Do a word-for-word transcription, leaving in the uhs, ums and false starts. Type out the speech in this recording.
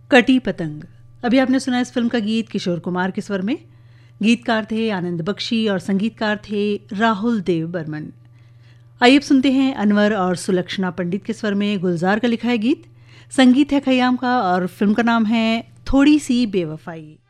कटी पतंग। अभी आपने सुना इस फिल्म का गीत किशोर कुमार के स्वर में। गीतकार थे आनंद बख्शी और संगीतकार थे राहुल देव बर्मन। आइए अब सुनते हैं अनवर और सुलक्षणा पंडित के स्वर में गुलजार का लिखा है गीत। संगीत है खयाम का और फिल्म का नाम है थोड़ी सी बेवफाई।